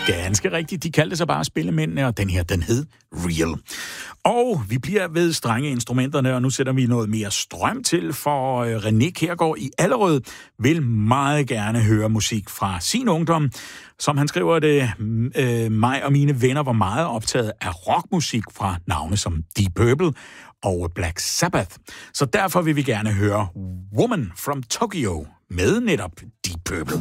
Ganske rigtigt, de kaldte sig bare Spillemændene, og den her, den hed Real. Og vi bliver ved strenge instrumenterne, og nu sætter vi noget mere strøm til, for René Kjærgaard i Allerød vil meget gerne høre musik fra sin ungdom. Som han skriver det, mig og mine venner var meget optaget af rockmusik fra navne som Deep Purple og Black Sabbath. Så derfor vil vi gerne høre Woman from Tokyo med netop Deep Purple.